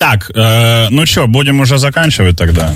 Так, ну что, будем уже заканчивать тогда?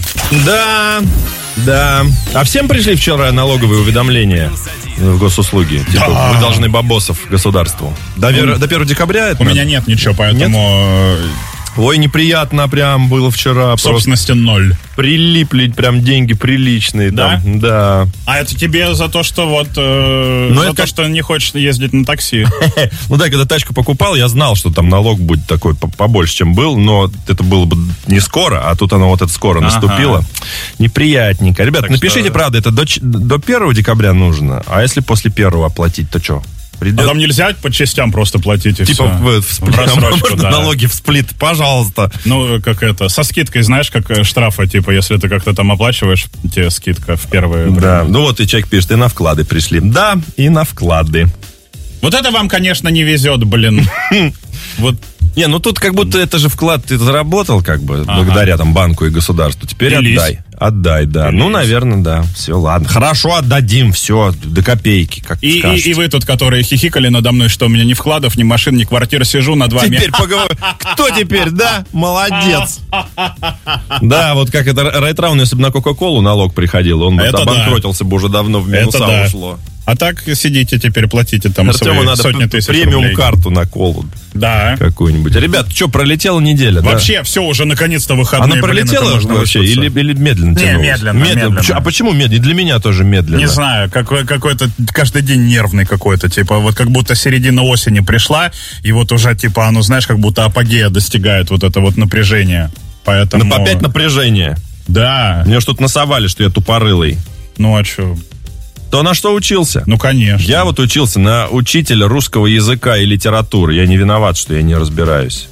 Да. А всем пришли вчера налоговые уведомления в госуслуги? Типа, вы должны бабосов государству. До 1 декабря? У меня нет ничего, поэтому... Ой, неприятно прям было вчера. В собственности 0. Прилипли прям деньги приличные. Да? Там, да. А это тебе за то, что вот... за то, что не хочешь ездить на такси. Ну да, когда тачку покупал, я знал, что там налог будет такой побольше, чем был, но это было бы не скоро, а тут оно вот это скоро наступило. Неприятненько. Ребят, напишите, правда, это до 1 декабря нужно, а если после 1 оплатить, то что? А там нельзя по частям просто платить и типа все. в сплит. Можно да. Налоги в сплит, пожалуйста. Ну, как это, со скидкой, знаешь, как штрафы, типа, если ты как-то там оплачиваешь, тебе скидка в первые... Да, ну вот и человек пишет, и на вклады пришли. Да, и на вклады. Вот это вам, конечно, не везет, блин. Вот. Не, ну тут как будто это же вклад ты заработал, как бы, благодаря там банку и государству. Теперь отдай, да. Ну, наверное, да. Все, ладно. Хорошо, отдадим, все, до копейки, как скажете. И вы тут, которые хихикали надо мной, что у меня ни вкладов, ни машин, ни квартир, сижу над вами. Теперь поговорим. Кто теперь, да? Молодец. Да, вот как это Райтраун, если бы на Кока-Колу налог приходил, он бы обанкротился бы уже давно, в минуса ушло. А так сидите теперь, платите там Артему надо сотни тысяч премиум-карту на колу. Да. Какую-нибудь. Ребят, что, пролетела неделя, вообще, да? Все, уже наконец-то выходные. Она пролетела вообще или медленно тянулась? Медленно. А почему медленно? Для меня тоже медленно. Не знаю, какой-то каждый день нервный какой-то, типа, вот как будто середина осени пришла, и вот уже, типа, оно, знаешь, как будто апогея достигает вот это вот напряжение. Поэтому... Опять напряжение. Да. Мне что-то насовали, что я тупорылый. Ну, а что? То на что учился? Ну, конечно. Я вот учился на учителя русского языка и литературы. Я не виноват, что я не разбираюсь.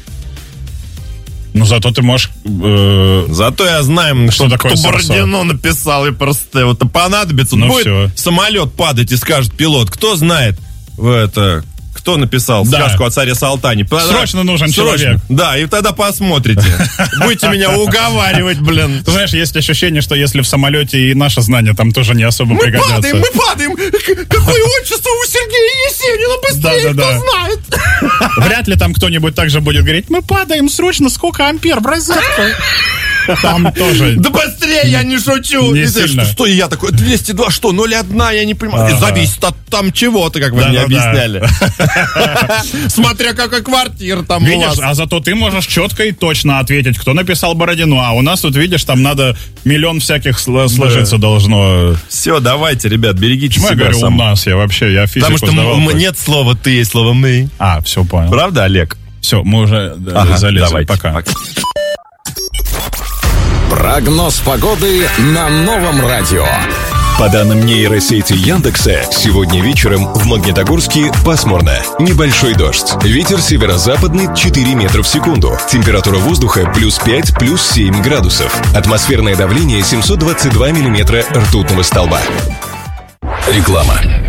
Ну, зато ты можешь... Зато я знаю, что такое кто Бородино написал, и просто вот понадобится. Ну, будет все. Самолет падать, и скажет пилот, кто знает кто написал сказку о царе Салтане. Срочно нужен человек. Да, и тогда посмотрите. Будете меня уговаривать, блин. Ты знаешь, есть ощущение, что если в самолете и наше знание там тоже не особо пригодятся. Мы падаем! Какое отчество у Сергея Есенина? Быстрее, кто знает? Вряд ли там кто-нибудь также будет говорить, мы падаем срочно, сколько ампер в розетку. Там тоже. Да быстрее, я не шучу. Не сильно. Что я такой, 202, что, 0,1, я не понимаю. Зависит от там чего-то, как вы мне объясняли. Смотря какая квартира там у вас. А зато ты можешь четко и точно ответить, кто написал Бородину. А у нас тут, видишь, там надо миллион всяких сложиться должно. Все, давайте, ребят, берегите себя. Я говорю, у нас, я физику сдавал. Потому что нет слова ты, есть слово мы. А, все, понял. Правда, Олег? Все, мы уже залезли. Давайте. Пока. Прогноз погоды на Новом радио. По данным нейросети Яндекса, сегодня вечером в Магнитогорске пасмурно. Небольшой дождь. Ветер северо-западный 4 метра в секунду. Температура воздуха плюс 5, плюс 7 градусов. Атмосферное давление 722 миллиметра ртутного столба. Реклама.